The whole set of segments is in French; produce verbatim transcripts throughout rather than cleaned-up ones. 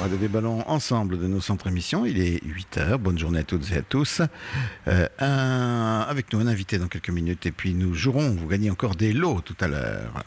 Radio des Ballons, ensemble de nos centres émissions. Il est huit heures. Bonne journée à toutes et à tous. Euh, un, avec nous, un invité dans quelques minutes. Et puis nous jouerons. Vous gagnez encore des lots tout à l'heure.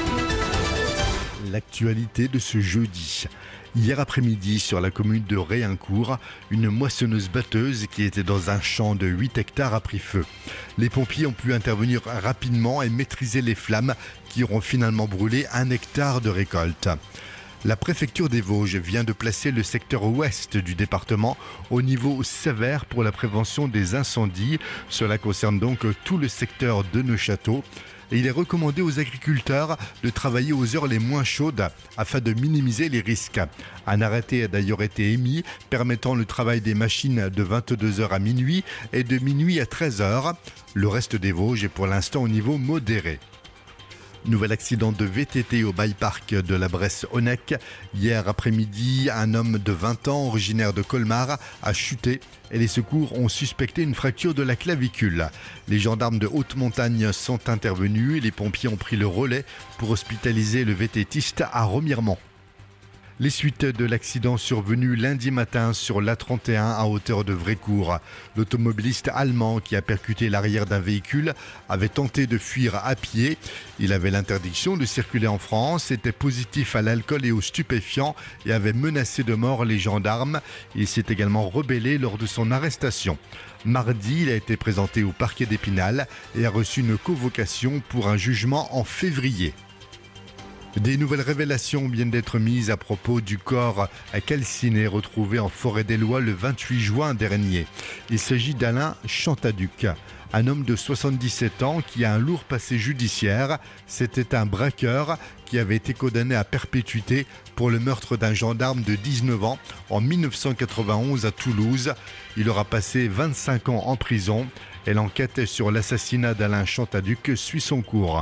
L'actualité de ce jeudi. Hier après-midi, sur la commune de Réincourt, une moissonneuse-batteuse qui était dans un champ de huit hectares a pris feu. Les pompiers ont pu intervenir rapidement et maîtriser les flammes qui auront finalement brûlé un hectare de récolte. La préfecture des Vosges vient de placer le secteur ouest du département au niveau sévère pour la prévention des incendies. Cela concerne donc tout le secteur de Neufchâteau. Et il est recommandé aux agriculteurs de travailler aux heures les moins chaudes afin de minimiser les risques. Un arrêté a d'ailleurs été émis permettant le travail des machines de vingt-deux heures à minuit et de minuit à treize heures. Le reste des Vosges est pour l'instant au niveau modéré. Nouvel accident de V T T au bike-park de la Bresse-Onec. Hier après-midi, un homme de vingt ans, originaire de Colmar, a chuté et les secours ont suspecté une fracture de la clavicule. Les gendarmes de haute montagne sont intervenus et les pompiers ont pris le relais pour hospitaliser le vététiste à Remiremont. Les suites de l'accident survenu lundi matin sur l'A trente et un à hauteur de Vrécourt. L'automobiliste allemand qui a percuté l'arrière d'un véhicule avait tenté de fuir à pied. Il avait l'interdiction de circuler en France, était positif à l'alcool et aux stupéfiants et avait menacé de mort les gendarmes. Il s'est également rebellé lors de son arrestation. Mardi, il a été présenté au parquet d'Épinal et a reçu une convocation pour un jugement en février. Des nouvelles révélations viennent d'être mises à propos du corps calciné retrouvé en forêt des Lois le vingt-huit juin dernier. Il s'agit d'Alain Chantaduc, un homme de soixante-dix-sept ans qui a un lourd passé judiciaire. C'était un braqueur qui avait été condamné à perpétuité pour le meurtre d'un gendarme de dix-neuf ans en dix-neuf cent quatre-vingt-onze à Toulouse. Il aura passé vingt-cinq ans en prison et l'enquête sur l'assassinat d'Alain Chantaduc suit son cours.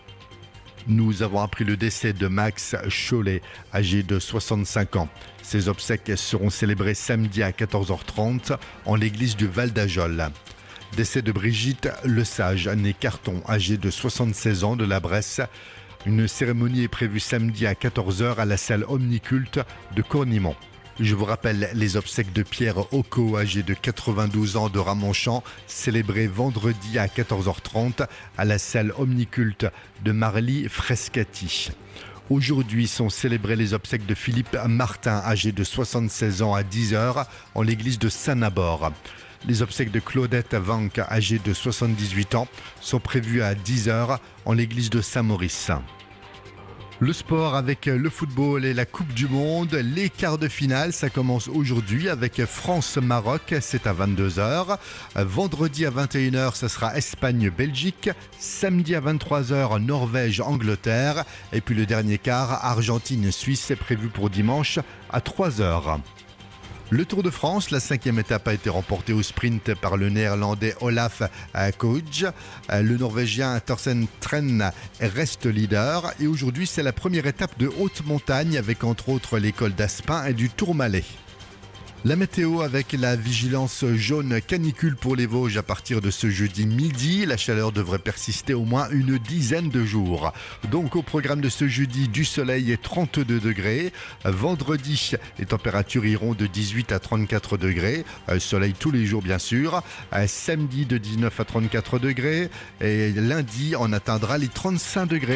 Nous avons appris le décès de Max Cholet, âgé de soixante-cinq ans. Ses obsèques seront célébrées samedi à quatorze heures trente en l'église du Val d'Ajol. Décès de Brigitte Lesage, née Carton, âgée de soixante-seize ans de la Bresse. Une cérémonie est prévue samedi à quatorze heures à la salle Omniculte de Cournimont. Je vous rappelle les obsèques de Pierre Occo, âgé de quatre-vingt-douze ans de Ramonchamp, célébrées vendredi à quatorze heures trente à la salle Omniculte de Marly Frescati. Aujourd'hui sont célébrées les obsèques de Philippe Martin, âgé de soixante-seize ans à dix heures en l'église de Saint-Nabor. Les obsèques de Claudette Vanck, âgée de soixante-dix-huit ans, sont prévues à dix heures en l'église de Saint-Maurice. Le sport avec le football et la Coupe du Monde. Les quarts de finale, ça commence aujourd'hui avec France-Maroc, c'est à vingt-deux heures. Vendredi à vingt et une heures, ça sera Espagne-Belgique. Samedi à vingt-trois heures, Norvège-Angleterre. Et puis le dernier quart, Argentine-Suisse, est prévu pour dimanche à trois heures. Le Tour de France, la cinquième étape a été remportée au sprint par le néerlandais Olaf Kooj. Le norvégien Thorsten Tren reste leader. Et aujourd'hui, c'est la première étape de haute montagne avec entre autres les cols d'Aspin et du Tourmalet. La météo avec la vigilance jaune canicule pour les Vosges à partir de ce jeudi midi. La chaleur devrait persister au moins une dizaine de jours. Donc au programme de ce jeudi, du soleil et trente-deux degrés. Vendredi, les températures iront de dix-huit à trente-quatre degrés. Soleil tous les jours bien sûr. Samedi de dix-neuf à trente-quatre degrés. Et lundi, on atteindra les trente-cinq degrés.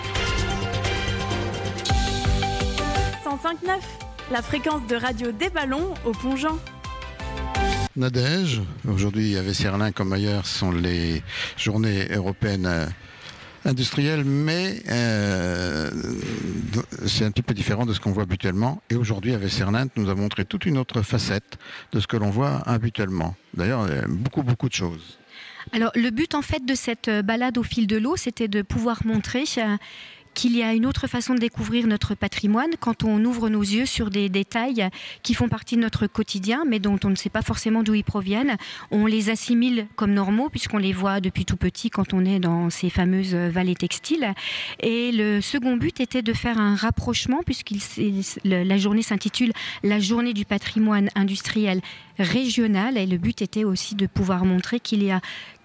cent cinq neuf, la fréquence de radio des Ballons au Pont-Jean. Nadège, aujourd'hui à Vesserlin comme ailleurs sont les journées européennes industrielles, mais euh, c'est un petit peu différent de ce qu'on voit habituellement. Et aujourd'hui à Vesserlin, nous avons montré toute une autre facette de ce que l'on voit habituellement. D'ailleurs, beaucoup, beaucoup de choses. Alors, le but en fait de cette balade au fil de l'eau, c'était de pouvoir montrer euh, qu'il y a une autre façon de découvrir notre patrimoine quand on ouvre nos yeux sur des détails qui font partie de notre quotidien, mais dont on ne sait pas forcément d'où ils proviennent. On les assimile comme normaux puisqu'on les voit depuis tout petit quand on est dans ces fameuses vallées textiles. Et le second but était de faire un rapprochement puisque la journée s'intitule « La journée du patrimoine industriel régional » et le but était aussi de pouvoir montrer qu'il y a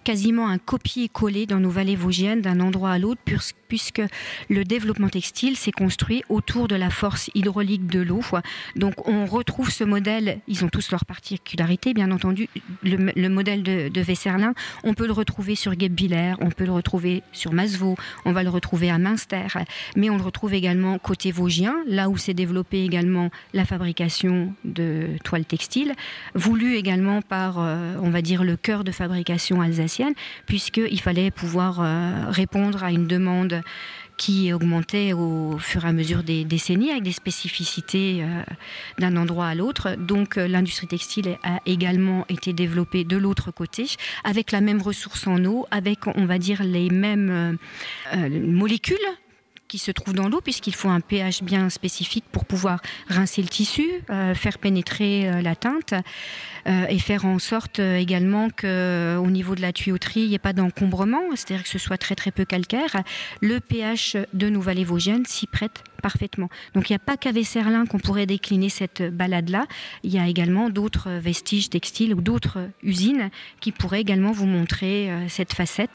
quasiment un copier-coller dans nos vallées vosgiennes d'un endroit à l'autre, puisque le développement textile s'est construit autour de la force hydraulique de l'eau. Donc on retrouve ce modèle, ils ont tous leurs particularités bien entendu, le, le modèle de, de Weserlin, on peut le retrouver sur Guebwiller, on peut le retrouver sur Masevaux, on va le retrouver à Münster, mais on le retrouve également côté vosgien, là où s'est développée également la fabrication de toiles textiles, voulu également par, euh, on va dire, le cœur de fabrication alsacien, puisqu'il fallait pouvoir euh, répondre à une demande qui augmentait au fur et à mesure des décennies avec des spécificités euh, d'un endroit à l'autre. Donc euh, l'industrie textile a également été développée de l'autre côté, avec la même ressource en eau, avec, on va dire, les mêmes euh, euh, molécules qui se trouvent dans l'eau, puisqu'il faut un pH bien spécifique pour pouvoir rincer le tissu, euh, faire pénétrer euh, la teinte euh, et faire en sorte euh, également qu'au niveau de la tuyauterie, il n'y ait pas d'encombrement, c'est-à-dire que ce soit très très peu calcaire. Le pH de nos vallées vosgiennes s'y prête parfaitement. Donc il n'y a pas qu'à Weserlin qu'on pourrait décliner cette balade-là, il y a également d'autres vestiges textiles ou d'autres usines qui pourraient également vous montrer euh, cette facette.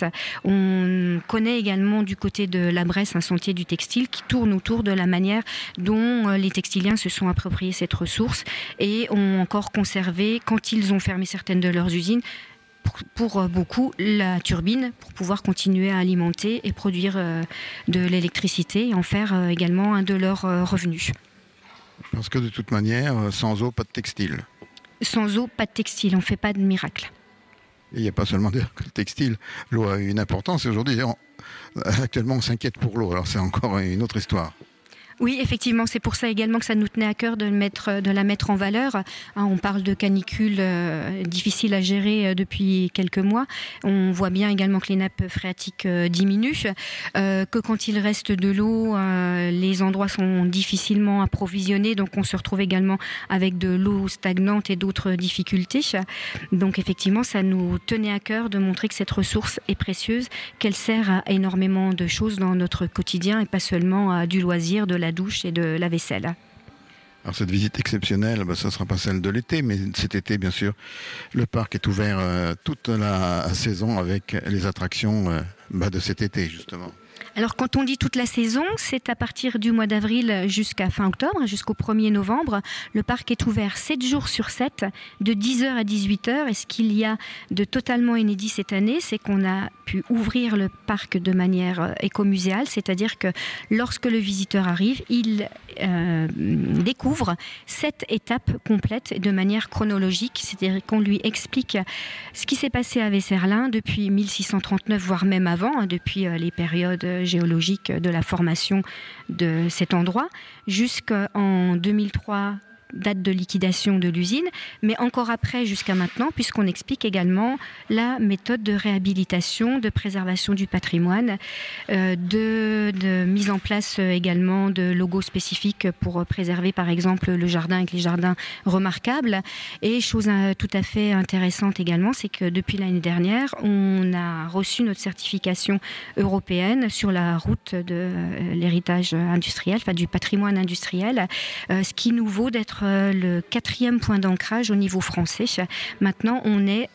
On connaît également du côté de la Bresse un sentier du textile qui tourne autour de la manière dont les textiliens se sont appropriés cette ressource et ont encore conservé, quand ils ont fermé certaines de leurs usines, pour, pour beaucoup la turbine pour pouvoir continuer à alimenter et produire euh, de l'électricité et en faire euh, également un de leurs euh, revenus. Parce que de toute manière, sans eau, pas de textile. Sans eau, pas de textile, on ne fait pas de miracle. Il n'y a pas seulement le textile, l'eau a une importance et aujourd'hui, on, actuellement on s'inquiète pour l'eau, alors c'est encore une autre histoire. Oui, effectivement, c'est pour ça également que ça nous tenait à cœur de, mettre, de la mettre en valeur. On parle de canicules euh, difficiles à gérer euh, depuis quelques mois. On voit bien également que les nappes phréatiques euh, diminuent, euh, que quand il reste de l'eau, euh, les endroits sont difficilement approvisionnés, donc on se retrouve également avec de l'eau stagnante et d'autres difficultés. Donc effectivement, ça nous tenait à cœur de montrer que cette ressource est précieuse, qu'elle sert à énormément de choses dans notre quotidien et pas seulement à du loisir, de la douche et de la vaisselle. Alors cette visite exceptionnelle, bah, ça ne sera pas celle de l'été, mais cet été, bien sûr, le parc est ouvert euh, toute la saison avec les attractions euh, bah, de cet été, justement. Alors quand on dit toute la saison, c'est à partir du mois d'avril jusqu'à fin octobre, jusqu'au premier novembre. Le parc est ouvert sept jours sur sept, de dix heures à dix-huit heures. Et ce qu'il y a de totalement inédit cette année, c'est qu'on a pu ouvrir le parc de manière écomuséale, c'est-à-dire que lorsque le visiteur arrive, il euh, découvre sept étapes complètes de manière chronologique, c'est-à-dire qu'on lui explique ce qui s'est passé à Weserlin depuis mille six cent trente-neuf, voire même avant, hein, depuis euh, les périodes géologique de la formation de cet endroit jusqu'en deux mille trois, date de liquidation de l'usine, mais encore après jusqu'à maintenant, puisqu'on explique également la méthode de réhabilitation, de préservation du patrimoine, euh, de, de mise en place également de logos spécifiques pour préserver par exemple le jardin avec les jardins remarquables. Et chose tout à fait intéressante également, c'est que depuis l'année dernière, on a reçu notre certification européenne sur la route de l'héritage industriel, enfin du patrimoine industriel, euh, ce qui nous vaut d'être le quatrième point d'ancrage au niveau français. Maintenant, on est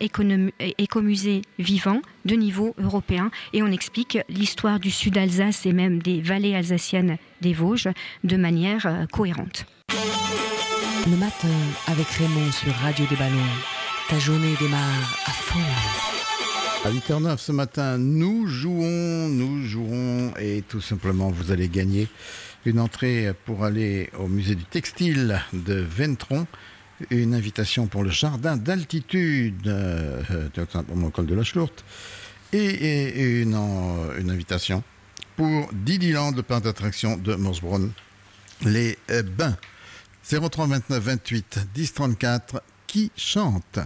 écomusée vivant de niveau européen et on explique l'histoire du sud Alsace et même des vallées alsaciennes des Vosges de manière cohérente. Le matin, avec Raymond sur Radio des Ballons, ta journée démarre à fond. À huit heures neuf ce matin, nous jouons, nous jouerons et tout simplement vous allez gagner une entrée pour aller au musée du textile de Ventron, une invitation pour le jardin d'altitude euh, au col de la Schlourte et, et une, euh, une invitation pour Didiland, le parc d'attraction de Morsbronn, les euh, Bains. zéro trois vingt-neuf vingt-huit dix trente-quatre, qui chante ?